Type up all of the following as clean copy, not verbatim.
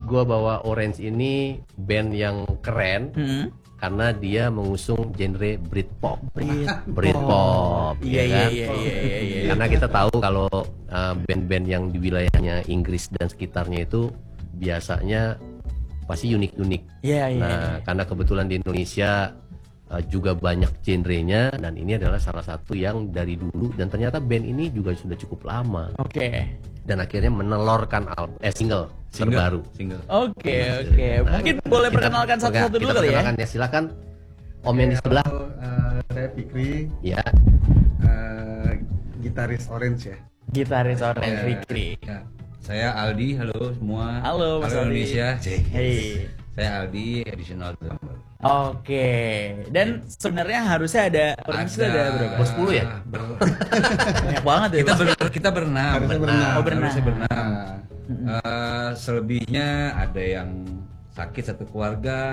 gua bawa Orange ini band yang keren karena dia mengusung genre Britpop. Britpop, Iya, ya kan? iya. Karena kita tahu kalau band-band yang di wilayahnya Inggris dan sekitarnya itu biasanya pasti unik-unik. Iya. Nah, karena kebetulan di Indonesia juga banyak genrenya, dan ini adalah salah satu yang dari dulu, dan ternyata band ini juga sudah cukup lama. Oke. Dan akhirnya menelorkan single terbaru. Oke. Nah, Mungkin boleh perkenalkan satu-satu dulu kali ya. Ya, silakan. Om yang di sebelah. Saya Fikri, Ya. gitaris Orange ya. Gitaris Orange Fikri. Ya. Saya Aldi, halo semua. Halo, Mas Aldi. Indonesia. Hey. Saya Aldi, additional drummer. Oke. Dan sebenarnya harusnya ada Orange itu ada berapa? 10 ya? Banyak banget ya. Kita berenam. Harusnya berenam. Oh, berenam. Harusnya berenam. Nah, Selebihnya ada yang sakit satu keluarga,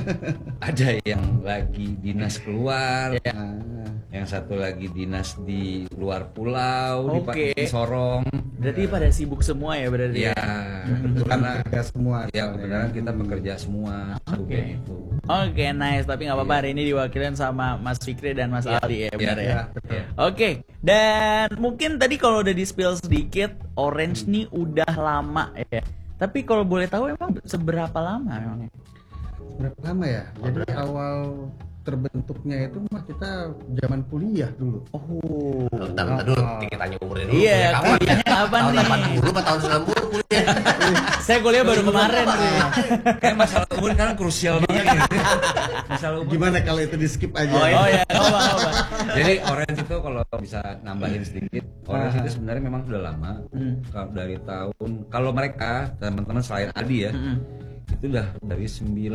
ada yang lagi dinas keluar, yang satu lagi dinas di luar pulau, Oke. di Sorong. Berarti pada sibuk semua ya berarti. Ya, karena kerja semua. ya kebenaran kita bekerja semua. Oke. Gitu. Oke, nice. Tapi nggak apa-apa, hari ini diwakilin sama Mas Fikri dan Mas Aldi ya, benar ya. Oke. Dan mungkin tadi kalau udah di-spill sedikit, Orange nih udah lama ya. Tapi kalau boleh tahu emang seberapa lama emangnya? Berapa lama ya? Jadi awal terbentuknya itu mah kita zaman kuliah dulu. Oh. Bentar dulu, kita tanya umurnya dulu. Iya, Kuliah kapan? kuliahnya kapan Tahun nih? 80 atau tahun 90 kuliah? Saya kuliah baru kemarin sih. Kayak masalah umur kan krusial banget ya. Masalah umur. Gimana kalau itu di skip aja? Oh ya, apa. Jadi Orange itu kalau bisa nambahin sedikit, Orange itu sebenarnya memang sudah lama. Kalau dari tahun, kalau mereka teman-teman selain Adi ya, itu udah dari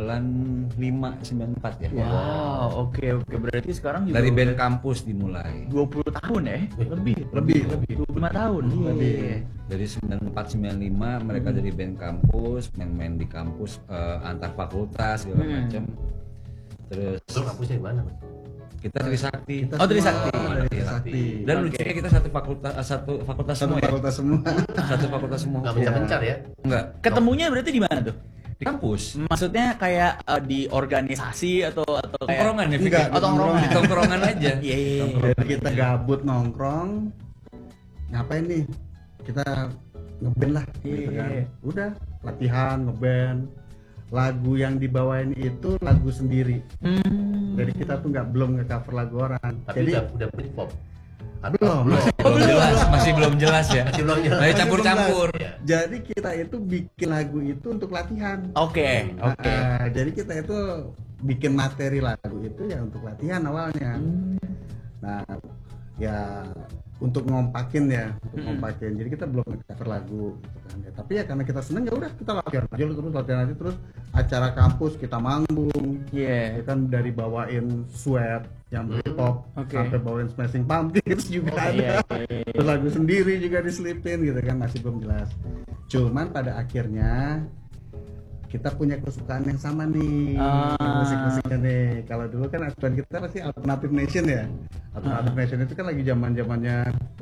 95 94 ya. Wow, oke. Berarti sekarang juga Dari band kampus dimulai. 20 tahun ya? Lebih. 25 tahun. Iya. Dari 94 95 mereka dari band kampus, main-main di kampus antar fakultas segala macam. Terus Lu kampusnya di mana, Mas? kita Trisakti. Oh, Trisakti. Dari Trisakti. Dan lucunya kita satu fakultas Satu semua ya. fakultas semua. Satu fakultas semua. Nggak mencar-mencar ya? Enggak. Ketemunya berarti di mana tuh? Di kampus. Maksudnya kayak di organisasi atau kayak Tongkrongan ya, Enggak, Fikri? tongkrongan. Di tongkrongan aja. Iya. Jadi kita gabut nongkrong, ngapain nih? Kita ngeband lah, gitu kan. Udah latihan ngeband. Lagu yang dibawain itu lagu sendiri. Jadi kita tuh belum nge-cover lagu orang. Tapi Jadi udah Britpop. belum. Masih belum jelas ya. Masih belum jelas. Masih campur-campur. Jadi kita itu bikin lagu itu untuk latihan. Oke. Jadi kita itu bikin materi lagu itu ya untuk latihan awalnya. Nah, ya untuk ngompakin ya, Jadi kita belum cover lagu gitu kan. Ya, tapi ya karena kita seneng ya udah kita latihan aja terus acara kampus kita manggung. Iya. Ya kan dari bawain Sweat yang Britpop sampai bawain Smashing Pumpkins juga ada. Terus lagu sendiri juga diselipin gitu kan, masih belum jelas. Cuman pada akhirnya kita punya kesukaan yang sama nih, musik-musiknya nih. Kalau dulu kan acuan kita pasti Alternative Nation ya. Alternative Nation itu kan lagi zaman-zamannya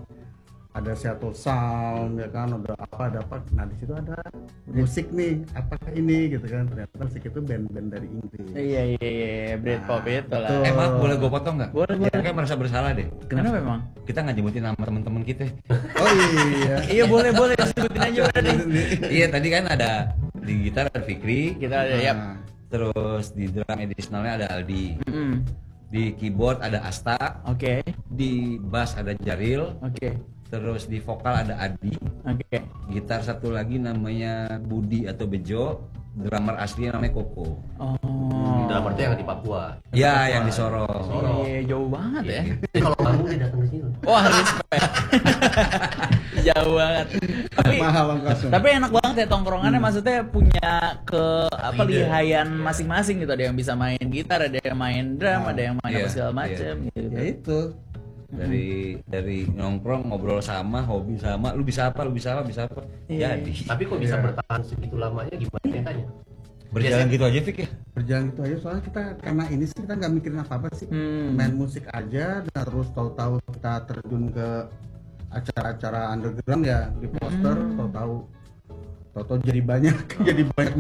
ada Seattle Sound ya kan, ada apa. Nah di situ ada musik nih, apakah ini gitu kan? Ternyata musik itu band-band dari Inggris. Iya, Britpop itu lah. betul. Maaf boleh gue potong nggak? Boleh. Kayak merasa bersalah deh. Kenapa memang? Kita nggak nyebutin nama teman-teman kita. Oh iya. Iya, boleh sebutin aja berarti. Iya tadi kan ada di gitar ada Fikri, Kita ada ya. Nah, terus di drum additionalnya ada Aldi, di keyboard ada Asta, Oke. di bass ada Jaril, Oke. terus di vokal ada Adi, Oke. gitar satu lagi namanya Budi atau Bejo, drummer aslinya namanya Koko. Oh. Dalam arti yang di Papua. Ya yang di Sorong. Iya, jauh banget ya. Jadi kalau kamu dia datang ke sini. Wah, respect. Jauh banget. mahal ongkosnya. Tapi enak banget ya tongkrongannya, maksudnya punya lihaian masing-masing gitu. Ada yang bisa main gitar, ada yang main drum, ada yang main Iya, apa segala macem gitu. Ya itu. Dari nongkrong ngobrol sama, hobi sama, lu bisa apa. Iya. Jadi Tapi kok bisa bertahan segitu lamanya gimana ceritanya? berjalan gitu aja Fik ya. Berjalan gitu aja soalnya kita karena ini sih kita nggak mikirin apa-apa sih. Main musik aja dan terus tahu-tahu kita terjun ke acara-acara underground ya di poster, tahu-tahu jadi banyak